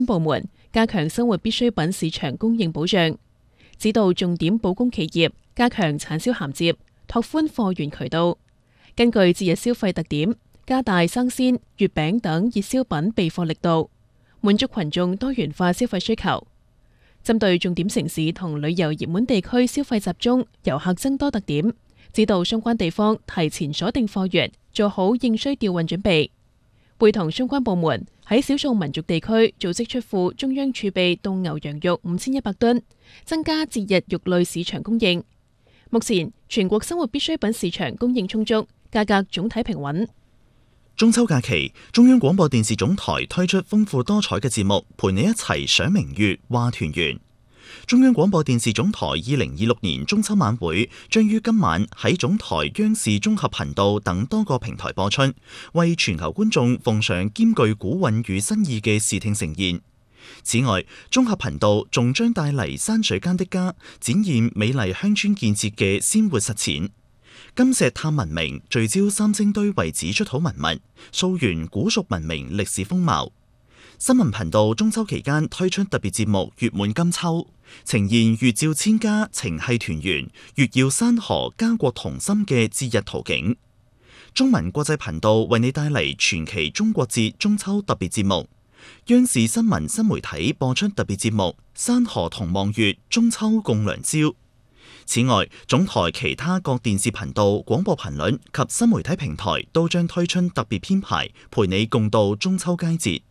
部門加強生活必需品市場供應保障，指導重點保供企業加強產銷銜接，拓寬貨源渠道，根據節日消費特點，加大生鮮、月餅等熱銷品備貨力度，滿足群眾多元化消費需求。針對重點城市同旅遊熱門地區消費集中、遊客增多特點，指導相關地方提前鎖定貨源，做好應需調運準備。會同相關部門喺少數民族地區組織出庫中央儲備凍牛羊肉5100噸，增加節日肉類市場供應。目前全國生活必需品市場供應充足，價格總體平穩。 中秋假期，中央廣播電視總台推出豐富多彩嘅節目，陪你一齊賞明月、話團圓。中央廣播電視總台2026年中秋晚會將於今晚喺總台央視綜合頻道等多個平台播出，為全球觀眾奉上兼具古韻與新意嘅視聽盛宴。此外，綜合頻道仲將帶嚟山水間的家，展現美麗鄉村建設嘅鮮活實踐。金石探文明聚焦三星堆遺址出土文物，溯源古蜀文明歷史風貌。新聞頻道中秋期間推出特別節目《月滿金秋》，呈現月照千家、情繫團圓、月耀山河、家國同心嘅節日圖景。中文國際頻道為你帶嚟傳奇中國節中秋特別節目。央視新聞新媒體播出特別節目《山河同望月，中秋共良宵》。此外，總台其他各電視頻道、廣播頻率及新媒體平台都將推出特別編排，陪你共度中秋佳節。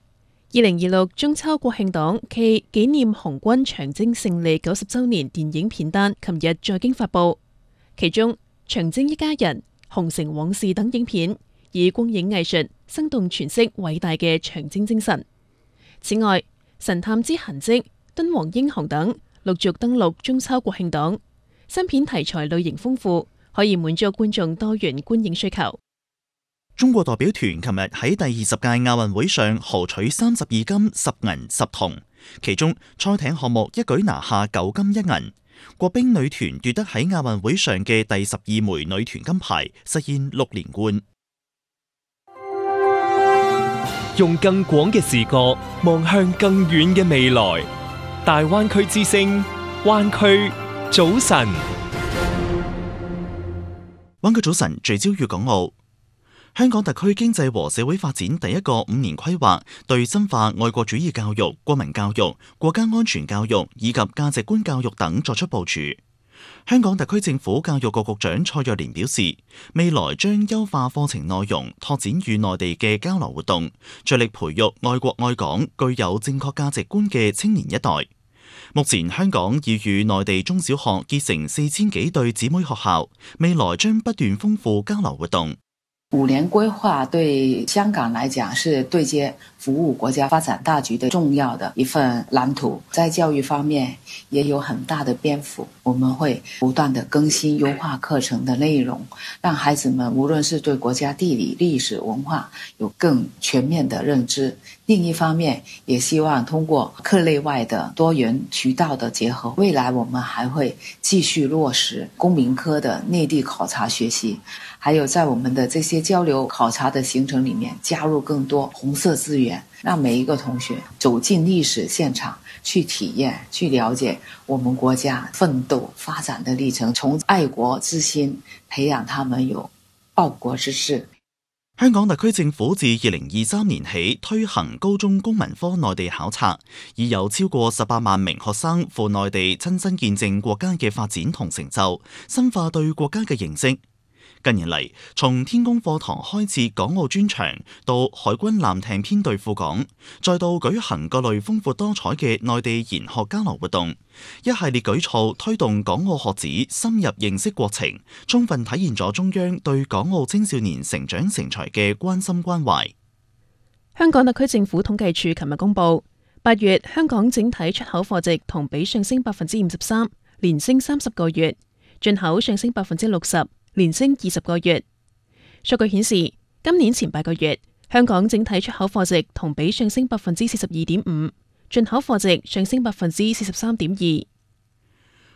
2026中秋國慶檔暨紀念紅軍長征勝利90週年電影片單，琴日在京發布。其中，《長征一家人》、《紅城往事》等影片以光影藝術生動詮釋偉大嘅長征精神。此外，《神探之痕跡》、《敦煌英雄》等陸續登陸中秋國慶檔，新片題材類型豐富，可以滿足觀眾多元觀影需求。 中國代表團琴日喺第20屆亞運會上豪取32金、10銀、10銅，其中賽艇項目一舉拿下9金1銀。國乒女團奪得喺亞運會上嘅第12枚女團金牌，實現6連冠。 用更廣嘅視角望向更遠嘅未來，大灣區之聲，灣區早晨。 灣區早晨聚焦粵港澳。香港特區經濟和社會發展第一個5年規劃對深化愛國主義教育、國民教育、國家安全教育以及價值觀教育等作出部署。香港特區政府教育局局長蔡若蓮表示，未來將優化課程內容，拓展與內地嘅交流活動，着力培育愛國愛港、具有正確價值觀嘅青年一代。目前香港已與內地中小學結成4000幾對姊妹學校，未來將不斷豐富交流活動。 5年規劃對香港來講是對接服務國家發展大局的重要的一份藍圖，在教育方面也有很大的篇幅，我們會不斷的更新優化課程的內容，讓孩子們無論是對國家地理、歷史、文化有更全面的認知。另一方面，也希望通過課內外的多元渠道的結合，未來我們還會繼續落實公民科的內地考察學習，還有在我們的這些交流考察的行程裡面加入更多紅色資源，讓每一個同學走進歷史現場，去體驗、去了解我們國家奮鬥發展的歷程，從愛國之心培養他們有報國之志。 香港特區政府自2023年起推行高中公民科內地考察，已有超過18萬名學生赴內地親身見證國家嘅發展同成就，深化對國家嘅認識。近年嚟，從天宮課堂開設港澳專場，到海軍艦艇編隊赴港，再到舉行各類豐富多彩嘅內地研學交流活動，一系列舉措推動港澳學子深入認識國情，充分體現咗中央對港澳青少年成長成才嘅關心關懷。 香港特區政府統計處琴日公布，8月香港整體出口貨值同比上升53%，連升30個月；進口上升60%。連升20個月。數據顯示，今年前8個月，香港整體出口貨值同比上升42.5%，進口貨值上升43.2%。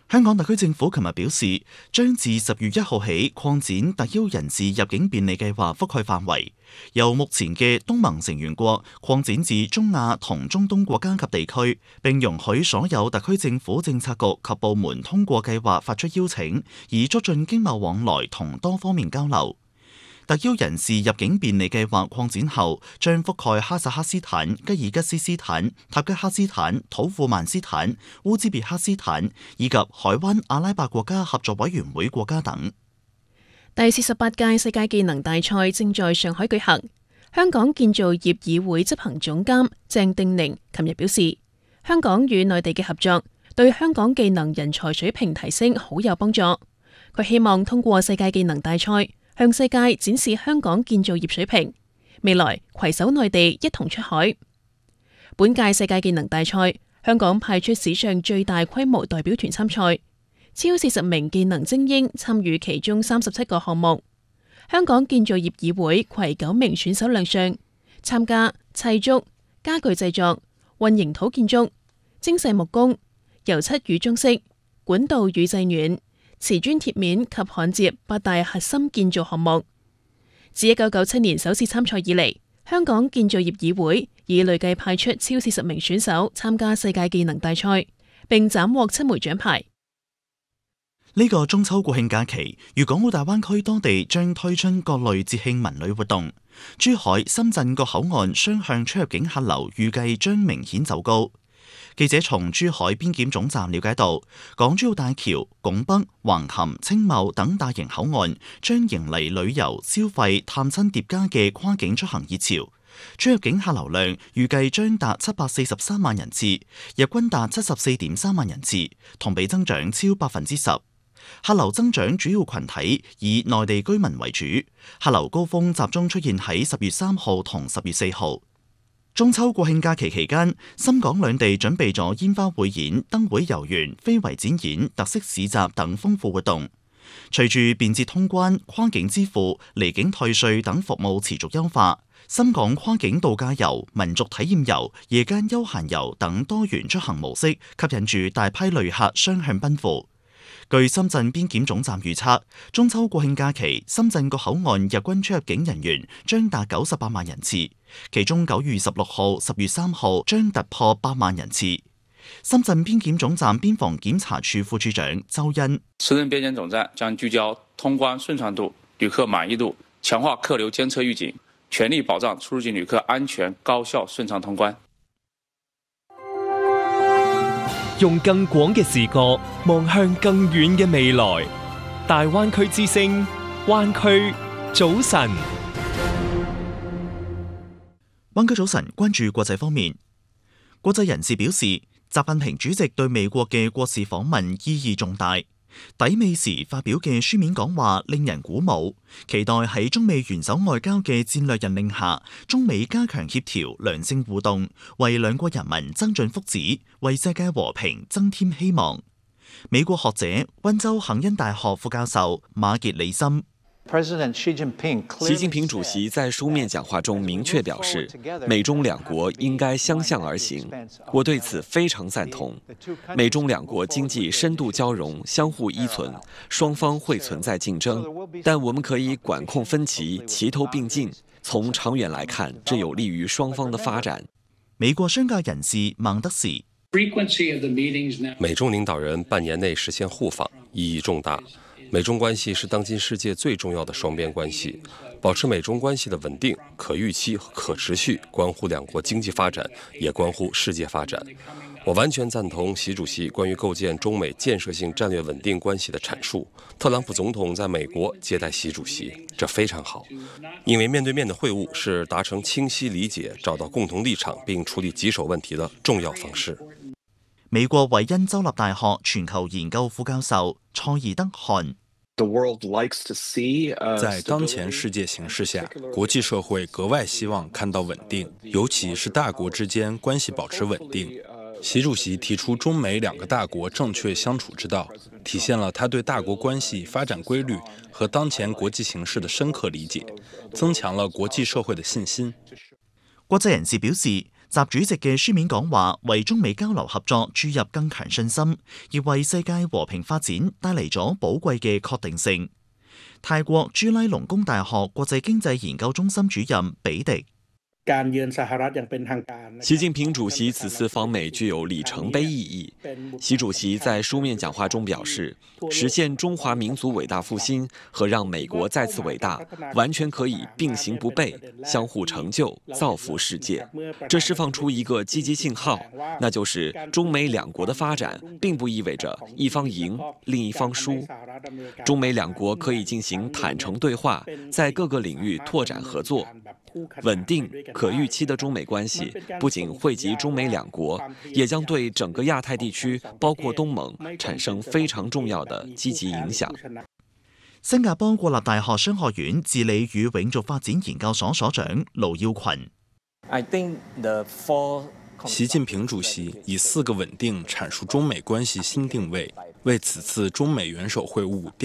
香港特區政府琴日表示，將自10月1號起擴展特邀人士入境便利計劃覆蓋範圍，由目前嘅東盟成員國擴展至中亞同中東國家及地區，並容許所有特區政府政策局及部門通過計劃發出邀請，以促進經貿往來同多方面交流。特邀人士入境便利計劃擴展後，將覆蓋哈薩克斯坦、吉爾吉斯斯坦、塔吉克斯坦、土庫曼斯坦、烏茲別克斯坦以及海灣阿拉伯國家合作委員會國家等。 第48屆世界技能大賽正在上海舉行。香港建造業議會執行總監鄭定寧琴日表示，香港與內地嘅合作對香港技能人才水平提升好有幫助。佢希望通過世界技能大賽向世界展示香港建造業水平，未來攜手內地一同出海。本屆世界技能大賽，香港派出史上最大規模代表團參賽，超40名技能精英參與其中37個項目。香港建造業議會攜9名選手亮相，參加砌築、家具製作、混凝土建築、精細木工、油漆與裝飾、管道與製暖、瓷磚貼面及焊接8大核心建造項目。自1997年首次參賽以嚟，香港建造業議會已累計派出超40名選手參加世界技能大賽，並斬獲7枚獎牌。 呢個中秋國慶假期，粵港澳大灣區多地將推出各類節慶文旅活動。珠海、深圳各口岸雙向出入境客流預計將明顯走高。記者從珠海邊檢總站了解到，港珠澳大橋、拱北、橫琴、青茂等大型口岸將迎嚟旅遊、消費、探親疊加嘅跨境出行熱潮。出入境客流量預計將達743萬人次，日均達74.3萬人次，同比增長超10%。客流增長主要群體以內地居民為主，客流高峰集中出現喺10月3號同10月4號。中秋國慶假期期間，深港兩地準備咗煙花匯演、燈會遊園、非遺展演、特色市集等豐富活動。隨住便捷通關、跨境支付、離境退稅等服務持續優化，深港跨境度假遊、民族體驗遊、夜間休閒遊等多元出行模式，吸引住大批旅客雙向奔赴。據深圳邊檢總站預測，中秋國慶假期，深圳各口岸日均出入境人員將達98萬人次，其中9月16號、10月3號將突破8萬人次。深圳邊檢總站邊防檢查處副處長周恩： 深圳邊檢總站將聚焦通關順暢度、旅客滿意度，強化客流監測預警，全力保障出入境旅客安全、高效、順暢通關。 用更廣嘅視角望向更遠嘅未來。大灣區之聲，灣區早晨。 灣區早晨，關注國際方面。國際人士表示，習近平主席對美國嘅國事訪問意義重大。抵美時發表嘅書面講話令人鼓舞，期待喺中美元首外交嘅戰略引領下，中美加強協調、良性互動，為兩國人民增進福祉，為世界和平增添希望。美國學者、溫州肯恩大學副教授馬傑里森。 習近平主席在書面講話中明確表示，美中兩國應該相向而行，我對此非常贊同。美中兩國經濟深度交融，相互依存，雙方會存在競爭，但我們可以管控分歧，齊頭並進。從長遠來看，這有利於雙方的發展。 美國商界人士孟德士： 美中領導人半年內實現互訪，意義重大。美中關係是當今世界最重要的雙邊關係，保持美中關係的穩定、可預期和可持續，關乎兩國經濟發展，也關乎世界發展。我完全贊同習主席關於構建中美建設性戰略穩定關係的闡述。特朗普總統在美國接待習主席，這非常好，因為面對面的會晤是達成清晰理解、找到共同立場並處理棘手問題的重要方式。 美國韋恩州立大學全球研究副教授蔡爾德漢： 在當前世界形勢下，國際社會格外希望看到穩定，尤其是大國之間關係保持穩定。習主席提出中美兩個大國正確相處之道，體現了他對大國關係發展規律和當前國際形勢的深刻理解，增強了國際社會的信心。 國際人士表示，習習主席嘅書面講話為中美交流合作注入更強信心，而為世界和平發展帶嚟咗寶貴嘅確定性。泰國朱拉隆功大學國際經濟研究中心主任比迪。 習近平主席此次訪美具有里程碑意義。習主席在書面講話中表示，實現中華民族偉大復興和讓美國再次偉大，完全可以並行不悖，相互成就，造福世界。這釋放出一個積極信號，那就是中美兩國的發展並不意味着一方贏，另一方輸。中美兩國可以進行坦誠對話，在各個領域拓展合作。穩定可預期的中美關係不僅惠及中美兩國，也將對整個亞太地區，包括東盟，產生非常重要的積極影響。 新加坡國立大學商學院治理與永續發展研究所所長盧耀群。 習近平主席以4個穩定闡述中美關係新定位，為此次中美元首會晤